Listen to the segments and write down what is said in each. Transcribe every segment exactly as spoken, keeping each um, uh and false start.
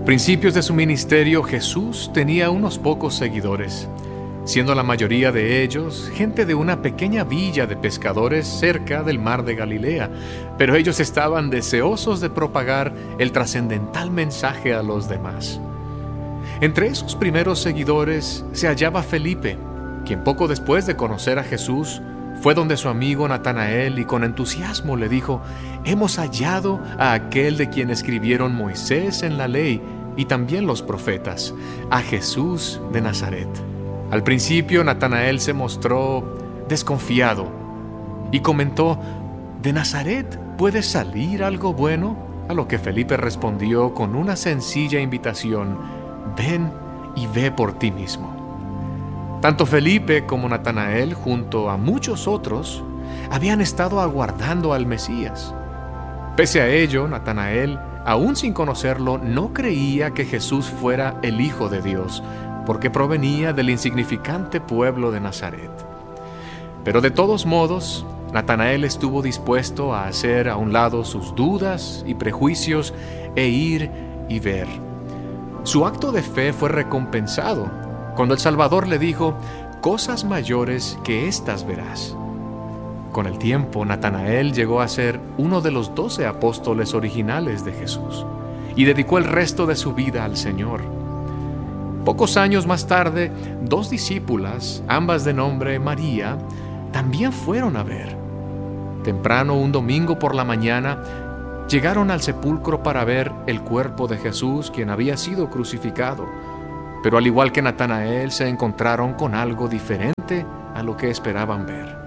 Principios de su ministerio, Jesús tenía unos pocos seguidores, siendo la mayoría de ellos gente de una pequeña villa de pescadores cerca del mar de Galilea, pero ellos estaban deseosos de propagar el trascendental mensaje a los demás. Entre esos primeros seguidores se hallaba Felipe, quien poco después de conocer a Jesús fue donde su amigo Natanael y con entusiasmo le dijo: «Hemos hallado a aquel de quien escribieron Moisés en la ley y también los profetas, a Jesús de Nazaret». Al principio Natanael se mostró desconfiado y comentó: «¿De Nazaret puede salir algo bueno?». A lo que Felipe respondió con una sencilla invitación: «Ven y ve por ti mismo». Tanto Felipe como Natanael, junto a muchos otros, habían estado aguardando al Mesías. Pese a ello, Natanael, aún sin conocerlo, no creía que Jesús fuera el Hijo de Dios, porque provenía del insignificante pueblo de Nazaret. Pero de todos modos, Natanael estuvo dispuesto a hacer a un lado sus dudas y prejuicios e ir y ver. Su acto de fe fue recompensado cuando el Salvador le dijo: «Cosas mayores que estas verás». Con el tiempo, Natanael llegó a ser uno de los doce apóstoles originales de Jesús y dedicó el resto de su vida al Señor. Pocos años más tarde, dos discípulas, ambas de nombre María, también fueron a ver. Temprano, un domingo por la mañana, llegaron al sepulcro para ver el cuerpo de Jesús, quien había sido crucificado. Pero al igual que Natanael, se encontraron con algo diferente a lo que esperaban ver.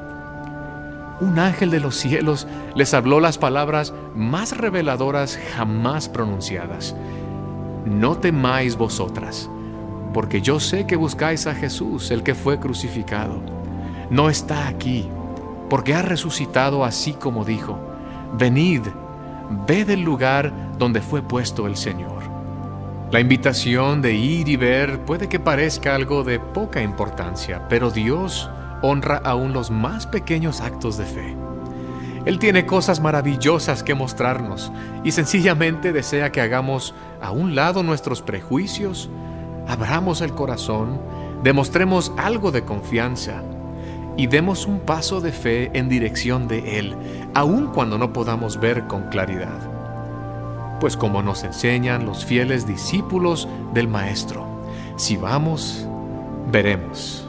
Un ángel de los cielos les habló las palabras más reveladoras jamás pronunciadas: «No temáis vosotras, porque yo sé que buscáis a Jesús, el que fue crucificado. No está aquí, porque ha resucitado así como dijo. Venid, ved el lugar donde fue puesto el Señor». La invitación de ir y ver puede que parezca algo de poca importancia, pero Dios honra aún los más pequeños actos de fe. Él tiene cosas maravillosas que mostrarnos y sencillamente desea que hagamos a un lado nuestros prejuicios, abramos el corazón, demostremos algo de confianza y demos un paso de fe en dirección de Él, aun cuando no podamos ver con claridad. Pues como nos enseñan los fieles discípulos del Maestro, si vamos, veremos.